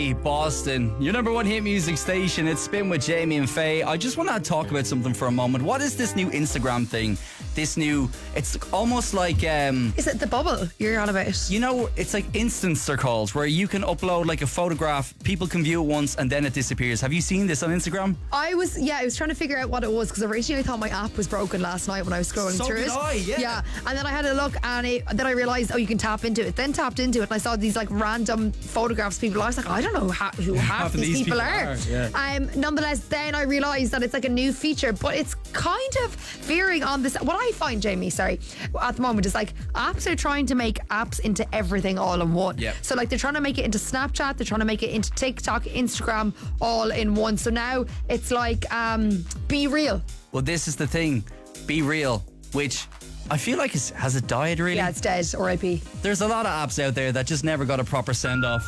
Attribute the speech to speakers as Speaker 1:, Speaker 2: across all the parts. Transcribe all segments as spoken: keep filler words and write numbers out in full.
Speaker 1: Boston, your number one hit music station. It's Spin with Jamie and Faye. I just want to talk about something for a moment. What is this new Instagram thing? This new, it's almost like um
Speaker 2: Is it the bubble you're on about?
Speaker 1: you know, it's like instants they're called, where you can upload like a photograph, people can view it once and then it disappears. Have you seen this on Instagram?
Speaker 2: I was, yeah, I was trying to figure out what it was because originally I thought my app was broken last night when I was scrolling
Speaker 1: So
Speaker 2: through
Speaker 1: did
Speaker 2: it.
Speaker 1: I, yeah.
Speaker 2: Yeah, and then I had a look and it, then I realised, oh, you can tap into it. Then tapped into it and I saw these like random photographs of people. I was like, I don't know how, who half these,
Speaker 1: these
Speaker 2: people,
Speaker 1: people
Speaker 2: are.
Speaker 1: are, yeah.
Speaker 2: Um, nonetheless, then I realised that it's like a new feature, but it's kind of veering on this. What I find, Jamie, sorry, at the moment is like apps are trying to make apps into everything all in one.
Speaker 1: Yep.
Speaker 2: So like they're trying to make it into Snapchat, they're trying to make it into TikTok, Instagram, all in one. So now it's like um, Be Real.
Speaker 1: Well, this is the thing. Be Real, which I feel like is, has it died really?
Speaker 2: Yeah, it's dead. R I P.
Speaker 1: There's a lot of apps out there that just never got a proper send off.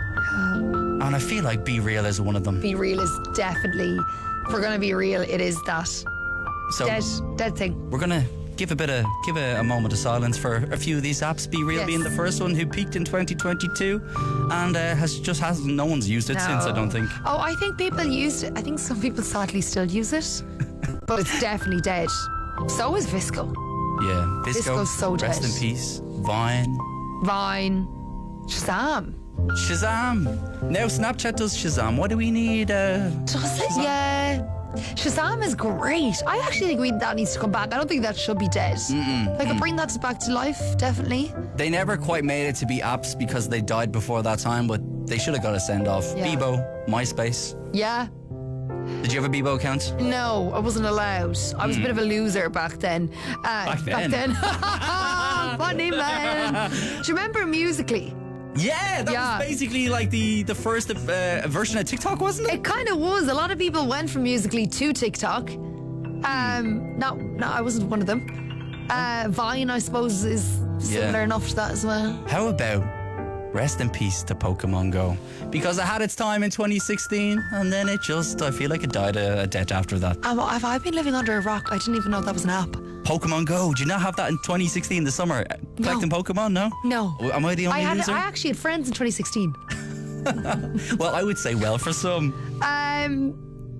Speaker 1: And I feel like Be Real is one of them.
Speaker 2: Be Real is definitely, if we're going to be real, it is that
Speaker 1: So
Speaker 2: dead, dead thing.
Speaker 1: we're gonna give a bit of give a, a moment of silence for a few of these apps. Be Real
Speaker 2: Yes.
Speaker 1: being the first one, who peaked in twenty twenty-two and uh, has just hasn't no one's used it
Speaker 2: No.
Speaker 1: since, I don't think.
Speaker 2: Oh, I think people used it. I think some people sadly still use it, but it's definitely dead. So is Visco,
Speaker 1: Yeah, Visco,
Speaker 2: Visco's so
Speaker 1: rest
Speaker 2: dead.
Speaker 1: in peace. Vine,
Speaker 2: Vine, Shazam.
Speaker 1: Shazam. Now Snapchat does Shazam. What do we need? Uh,
Speaker 2: Does it? Yeah. Shazam is great. I actually think we, that needs to come back. I don't think that should be dead. Like, bring that back to life, definitely.
Speaker 1: they never quite made it to be apps because they died before that time, but they should have got a send off.
Speaker 2: Yeah.
Speaker 1: Bebo, MySpace.
Speaker 2: Yeah.
Speaker 1: Did you have a Bebo account?
Speaker 2: No, I wasn't allowed. I was a bit of a loser back then. Uh, back
Speaker 1: then?
Speaker 2: then. Funny man. Do you remember Musically?
Speaker 1: Yeah, that
Speaker 2: Yeah.
Speaker 1: was basically like the the first uh, version of TikTok, wasn't it?
Speaker 2: It kind of was. A lot of people went from Musically to TikTok. Um, no, no, I wasn't one of them. Uh, Vine, I suppose, is similar
Speaker 1: Yeah.
Speaker 2: enough to that as well.
Speaker 1: How about rest in peace to Pokemon Go? Because it had its time in twenty sixteen and then it just, I feel like it died a, a death after that.
Speaker 2: Um, have I been living under a rock? I didn't even know that was an app.
Speaker 1: Pokemon Go, did you not have that in twenty sixteen, the summer? Collecting Pokemon, no?
Speaker 2: No.
Speaker 1: Am I the only
Speaker 2: I had.
Speaker 1: loser?
Speaker 2: I actually had friends in twenty sixteen.
Speaker 1: Well, I would say well for some.
Speaker 2: Um,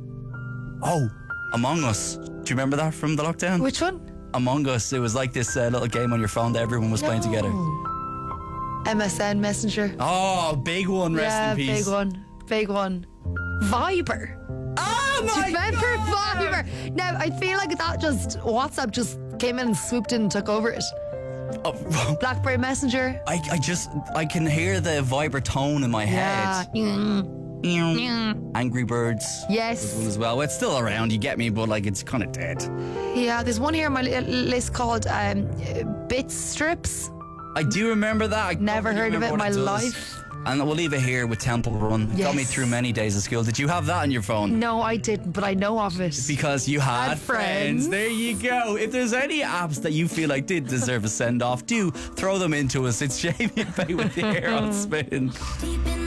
Speaker 1: Oh, Among Us. Do you remember that from the lockdown?
Speaker 2: which one?
Speaker 1: Among Us. It was like this uh, little game on your phone that everyone was playing together.
Speaker 2: M S N Messenger.
Speaker 1: Oh, big one, rest
Speaker 2: yeah,
Speaker 1: in peace.
Speaker 2: big one, big one. Viber.
Speaker 1: Oh
Speaker 2: Do
Speaker 1: my
Speaker 2: you remember
Speaker 1: God.
Speaker 2: Viber? Now I feel like that just WhatsApp just came in and swooped in and took over it.
Speaker 1: Oh,
Speaker 2: BlackBerry Messenger.
Speaker 1: I, I just, I can hear the Viber tone in my
Speaker 2: Yeah.
Speaker 1: head.
Speaker 2: Mm.
Speaker 1: Angry Birds.
Speaker 2: Yes.
Speaker 1: As well. It's still around, you get me, but like it's kind of dead.
Speaker 2: Yeah, there's one here on my li- list called um, Bit Strips.
Speaker 1: I do remember that. I
Speaker 2: Never
Speaker 1: don't
Speaker 2: heard of
Speaker 1: remember
Speaker 2: it in
Speaker 1: what
Speaker 2: my
Speaker 1: does.
Speaker 2: life.
Speaker 1: And we'll leave it here with Temple Run. It got me
Speaker 2: Yes.
Speaker 1: through many days of school. Did you have that on your phone?
Speaker 2: No, I didn't, but I know of it.
Speaker 1: Because you had,
Speaker 2: Had
Speaker 1: friends.
Speaker 2: friends.
Speaker 1: There you go. If there's any apps that you feel like did deserve a send off, do throw them into us. It's Jamie and Faye with the Air on Spin.
Speaker 3: Deep in